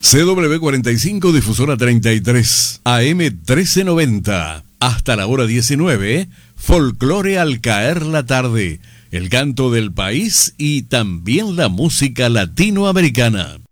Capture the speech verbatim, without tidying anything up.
C W cuarenta y cinco, difusora treinta y tres, A M trece noventa. Hasta la hora diecinueve, folclore al caer la tarde, el canto del país y también la música latinoamericana.